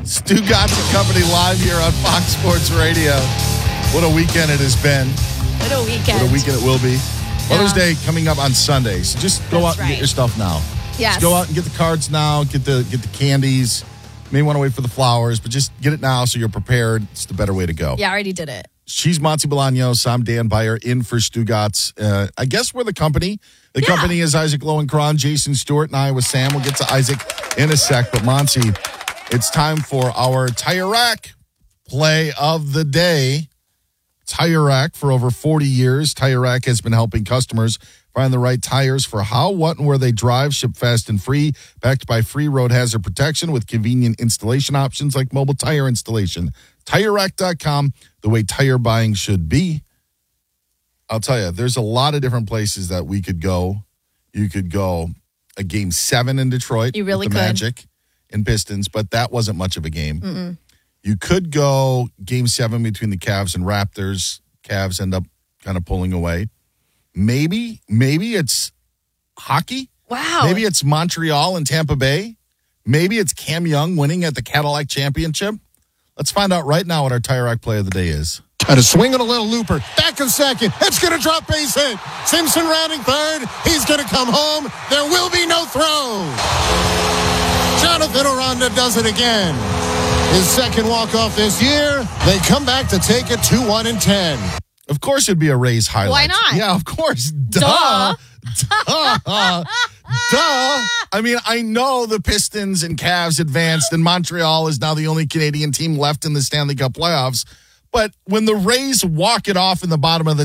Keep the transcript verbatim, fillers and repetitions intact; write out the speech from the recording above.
Stu Gatz and Company live here on Fox Sports Radio. What a weekend it has been. What a weekend. What a weekend it will be. Mother's Yeah. Day coming up on Sunday, so just go That's out and right. get your stuff now. Yes. Just go out and get the cards now, get the get the candies. You may want to wait for the flowers, but just get it now so you're prepared. It's the better way to go. Yeah, I already did it. She's Monty Bolaños. I'm Dan Beyer in for Stu Gatz. Uh, I guess we're the company. The Yeah. company is Isaac Lowenkron, Jason Stewart, and I with Sam. We'll get to Isaac in a sec. But Monty, it's time for our Tire Rack play of the day. Tire Rack for over forty years. Tire Rack has been helping customers find the right tires for how, what, and where they drive. Ship fast and free. Backed by free road hazard protection with convenient installation options like mobile tire installation. Tire Rack dot com, the way tire buying should be. I'll tell you, there's a lot of different places that we could go. You could go a game seven in Detroit. You really with the could. Magic and Pistons, but that wasn't much of a game. Mm-mm. You could go game seven between the Cavs and Raptors. Cavs end up kind of pulling away. Maybe, maybe it's hockey. Wow. Maybe it's Montreal and Tampa Bay. Maybe it's Cam Young winning at the Cadillac Championship. Let's find out right now what our Tire Rack play of the day is. And a swing and a little looper. Back in second. It's going to drop base hit. Simpson rounding third. He's going to come home. There will be no throw. Jonathan Aranda does it again. His second walk-off this year. They come back to take it two one and ten. Of course it'd be a Rays highlight. Why not? Yeah, of course. Duh. Duh. Duh. Duh. I mean, I know the Pistons and Cavs advanced, and Montreal is now the only Canadian team left in the Stanley Cup playoffs. But when the Rays walk it off in the bottom of the